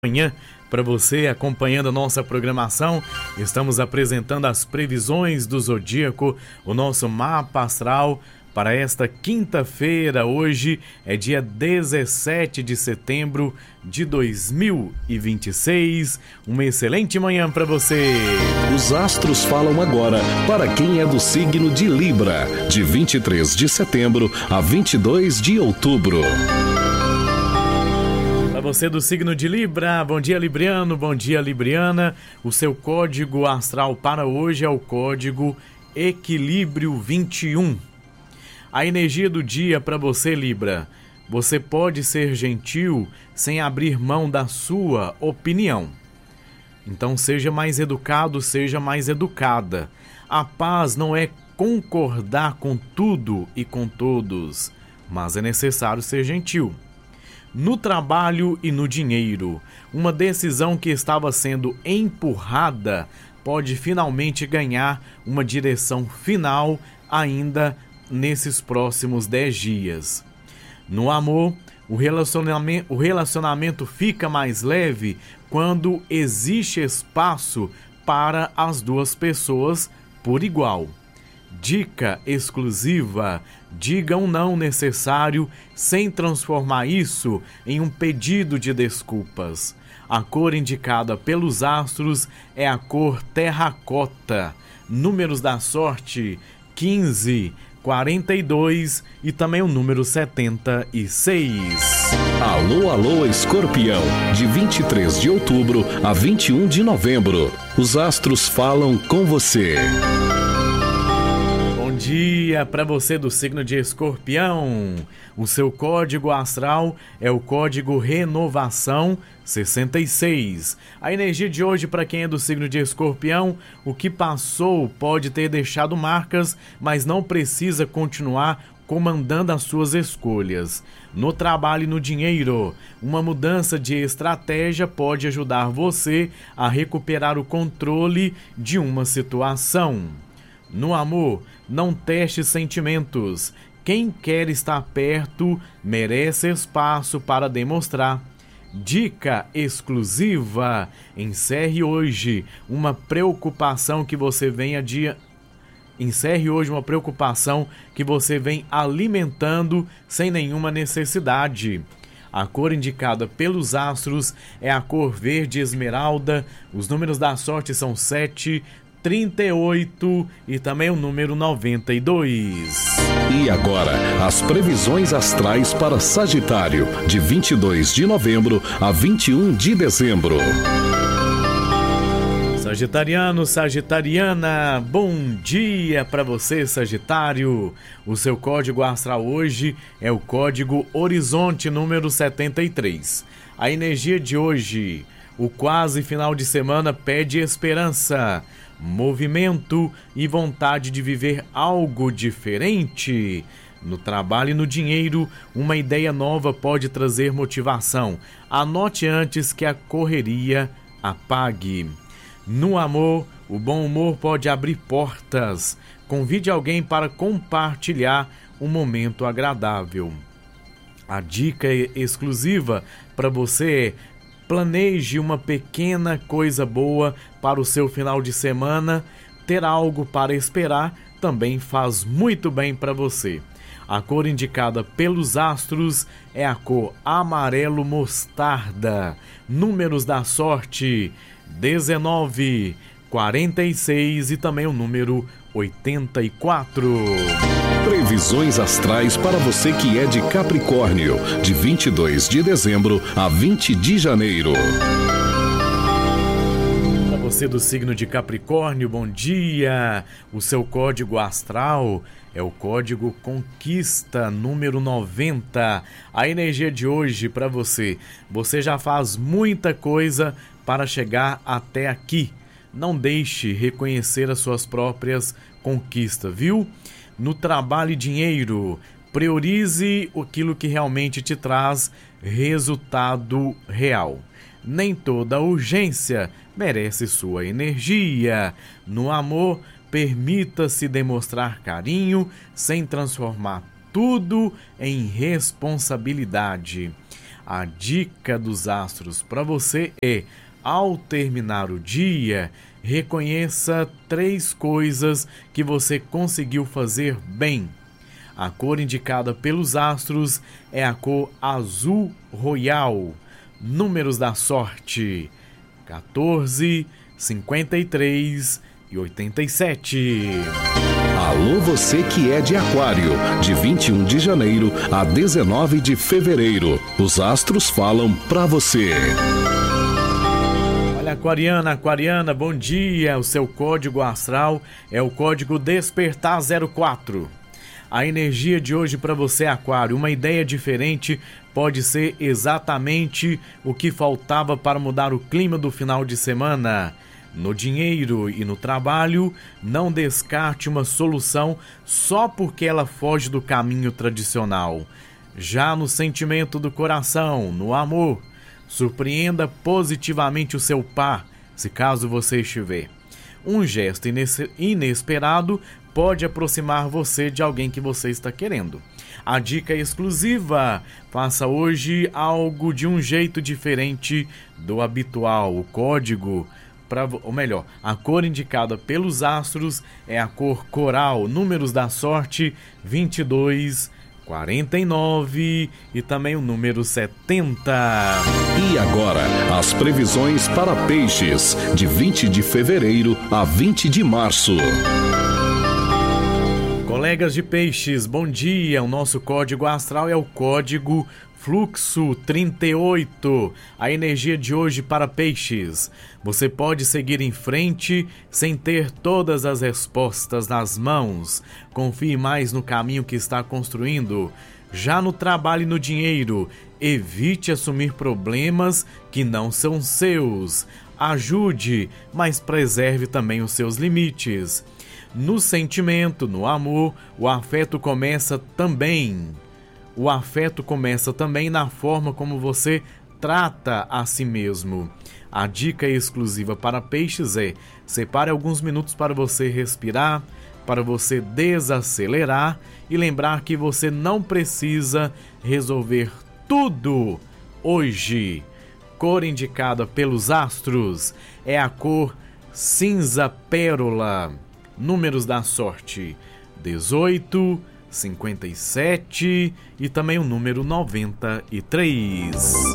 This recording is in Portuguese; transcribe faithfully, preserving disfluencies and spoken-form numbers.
Manhã para você acompanhando a nossa programação. Estamos apresentando as previsões do zodíaco, o nosso mapa astral para esta quinta-feira. Hoje é dia dezessete de setembro de dois mil e vinte e seis. Uma excelente manhã para você. Os astros falam agora para quem é do signo de Libra, de vinte e três de setembro a vinte e dois de outubro. Você do signo de Libra, bom dia Libriano, bom dia Libriana. O seu código astral para hoje é o código Equilíbrio vinte e um. A energia do dia para você, Libra: você pode ser gentil sem abrir mão da sua opinião. Então seja mais educado, seja mais educada. A paz não é concordar com tudo e com todos, mas é necessário ser gentil. No trabalho e no dinheiro, uma decisão que estava sendo empurrada pode finalmente ganhar uma direção final ainda nesses próximos dez dias. No amor, o relacionamento, o relacionamento fica mais leve quando existe espaço para as duas pessoas por igual. Dica exclusiva: diga um não necessário sem transformar isso em um pedido de desculpas. A cor indicada pelos astros é a cor terracota. Números da sorte: quinze, quarenta e dois e também o número setenta e seis. Alô, alô, Escorpião, de vinte e três de outubro a vinte e um de novembro. Os astros falam com você. Bom dia para você do signo de Escorpião. O seu código astral é o código Renovação sessenta e seis. A energia de hoje para quem é do signo de Escorpião: o que passou pode ter deixado marcas, mas não precisa continuar comandando as suas escolhas. No trabalho e no dinheiro, uma mudança de estratégia pode ajudar você a recuperar o controle de uma situação. No amor, não teste sentimentos. Quem quer estar perto merece espaço para demonstrar. Dica exclusiva: encerre hoje uma preocupação que você vem adia... encerre hoje uma preocupação que você vem alimentando sem nenhuma necessidade. A cor indicada pelos astros é a cor verde esmeralda. Os números da sorte são sete, trinta e oito e também o número noventa e dois. E agora, as previsões astrais para Sagitário, de vinte e dois de novembro a vinte e um de dezembro. Sagitariano, Sagitariana, bom dia para você, Sagitário. O seu código astral hoje é o código Horizonte número setenta e três. A energia de hoje: o quase final de semana pede esperança, movimento e vontade de viver algo diferente. No trabalho e no dinheiro, uma ideia nova pode trazer motivação. Anote antes que a correria apague. No amor, o bom humor pode abrir portas. Convide alguém para compartilhar um momento agradável. A dica exclusiva para você é: planeje uma pequena coisa boa para o seu final de semana. Ter algo para esperar também faz muito bem para você. A cor indicada pelos astros é a cor amarelo mostarda. Números da sorte: dezenove, quarenta e seis e também o número oitenta e quatro. Previsões astrais para você que é de Capricórnio, de vinte e dois de dezembro a vinte de janeiro. Para você do signo de Capricórnio, bom dia. O seu código astral é o código Conquista número noventa. A energia de hoje para você: você já faz muita coisa para chegar até aqui. Não deixe reconhecer as suas próprias conquistas, viu? No trabalho e dinheiro, priorize aquilo que realmente te traz resultado real. Nem toda urgência merece sua energia. No amor, permita-se demonstrar carinho sem transformar tudo em responsabilidade. A dica dos astros para você é: ao terminar o dia, reconheça três coisas que você conseguiu fazer bem. A cor indicada pelos astros é a cor azul royal. Números da sorte: quatorze, cinquenta e três e oitenta e sete. Alô, você que é de Aquário, de vinte e um de janeiro a dezenove de fevereiro. Os astros falam pra você. Olha, aquariana, aquariana, bom dia. O seu código astral é o código Despertar zero quatro. A energia de hoje para você, Aquário, uma ideia diferente pode ser exatamente o que faltava para mudar o clima do final de semana. No dinheiro e no trabalho, não descarte uma solução só porque ela foge do caminho tradicional. Já no sentimento do coração, no amor, surpreenda positivamente o seu par, se caso você estiver. Um gesto inesperado pode aproximar você de alguém que você está querendo. A dica exclusiva: faça hoje algo de um jeito diferente do habitual. O código, pra, ou melhor, a cor indicada pelos astros é a cor coral. Números da sorte: vinte e dois, quarenta e nove e também o número setenta. E agora, as previsões para peixes, de vinte de fevereiro a vinte de março. Colegas de peixes, bom dia. O nosso código astral é o código Fluxo trinta e oito. A energia de hoje para peixes: você pode seguir em frente sem ter todas as respostas nas mãos. Confie mais no caminho que está construindo. Já no trabalho e no dinheiro, evite assumir problemas que não são seus. Ajude, mas preserve também os seus limites. No sentimento, no amor, o afeto começa também. O afeto começa também na forma como você trata a si mesmo. A dica exclusiva para peixes é: separe alguns minutos para você respirar, para você desacelerar e lembrar que você não precisa resolver tudo hoje. Cor indicada pelos astros é a cor cinza pérola. Números da sorte: dezoito, cinquenta e sete e também o número noventa e três.